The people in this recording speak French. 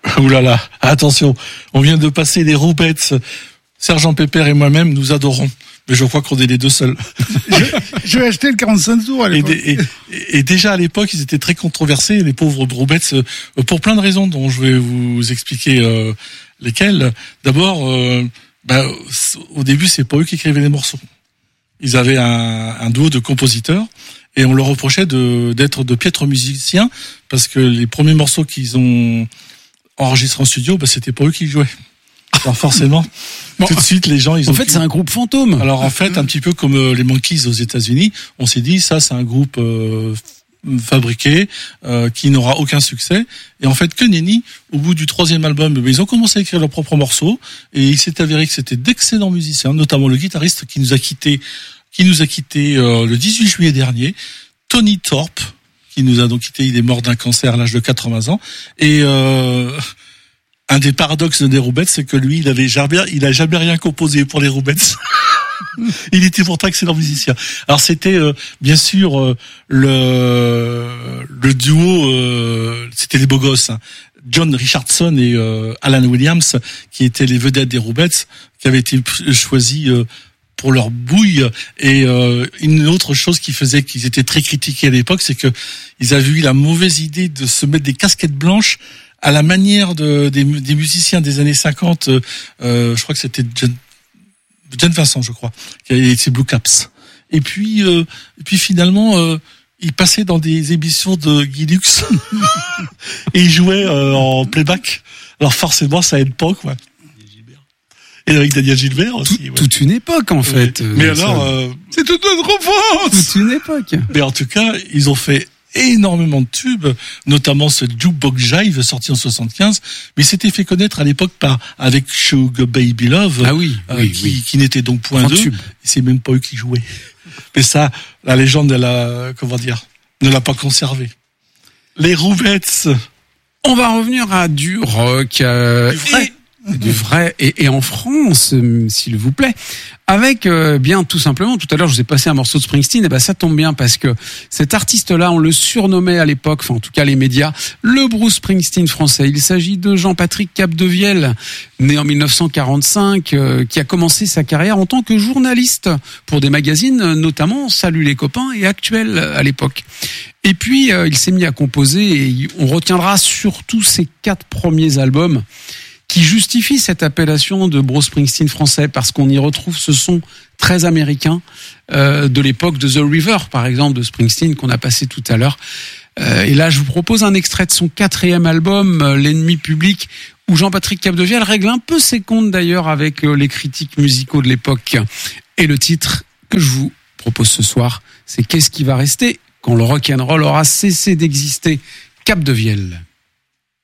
Ouh là là, attention, on vient de passer les Roubettes. Sergent Pépère et moi-même, nous adorons. Mais je crois qu'on est les deux seuls. Je vais acheter le 45 tours à l'époque. Et déjà à l'époque, ils étaient très controversés, les pauvres Roubettes, pour plein de raisons dont je vais vous expliquer lesquelles. D'abord, au début, c'est pas eux qui écrivaient les morceaux. Ils avaient un duo de compositeurs et on leur reprochait d'être de piètres musiciens parce que les premiers morceaux qu'ils ont enregistrés en studio, c'était pas eux qui jouaient. Alors forcément, tout de suite, les gens, ils ont... En fait, c'est un groupe fantôme. Alors en fait, un petit peu comme les Monkees aux États-Unis, on s'est dit, ça, c'est un groupe fabriqué, qui n'aura aucun succès. Et en fait, que nenni, au bout du 3e album, ils ont commencé à écrire leurs propres morceaux, et il s'est avéré que c'était d'excellents musiciens, notamment le guitariste qui nous a quittés le 18 juillet dernier, Tony Thorpe, qui nous a donc quittés. Il est mort d'un cancer à l'âge de 80 ans. Et un des paradoxes des Roubettes, c'est que lui, il a jamais rien composé pour les Roubettes. Il était pourtant excellent musicien. Alors c'était bien sûr le duo, c'était les beaux gosses, John Richardson et Alan Williams, qui étaient les vedettes des Roubettes, qui avaient été choisis pour leur bouille. Et une autre chose qui faisait qu'ils étaient très critiqués à l'époque, c'est que ils avaient eu la mauvaise idée de se mettre des casquettes blanches à la manière des musiciens des années 50. Je crois que c'était John Vincent, je crois, qui avait ses Blue Caps. Et puis finalement, il passait dans des émissions de Guy Lux et il jouait en playback. Alors forcément, ça aide pas, quoi. Et avec Daniel Gilbert aussi. Toute une époque, en fait. Mais alors, c'est toute notre enfance. Toute une époque. Mais en tout cas, ils ont fait énormément de tubes, notamment ce Jukebox Jive sorti en 75, mais s'était fait connaître à l'époque avec Sugar Baby Love, qui n'était donc point d'eux, c'est même pas eux qui jouaient. Mais ça, la légende, ne l'a pas conservé. Les Roubettes. On va revenir à du rock, du vrai et en France, s'il vous plaît, avec bien tout simplement, tout à l'heure je vous ai passé un morceau de Springsteen, et ça tombe bien parce que cet artiste-là, on le surnommait à l'époque, enfin en tout cas les médias, le Bruce Springsteen français. Il s'agit de Jean-Patrick Capdevielle, né en 1945, qui a commencé sa carrière en tant que journaliste pour des magazines, notamment Salut les copains et Actuel à l'époque. Et puis il s'est mis à composer et on retiendra surtout ses 4 premiers albums qui justifie cette appellation de Bruce Springsteen français, parce qu'on y retrouve ce son très américain de l'époque de The River, par exemple, de Springsteen, qu'on a passé tout à l'heure. Et là, je vous propose un extrait de son 4e album, L'ennemi public, où Jean-Patrick Capdevielle règle un peu ses comptes d'ailleurs avec les critiques musicaux de l'époque. Et le titre que je vous propose ce soir, c'est « Qu'est-ce qui va rester quand le rock'n'roll aura cessé d'exister ?» Capdevielle.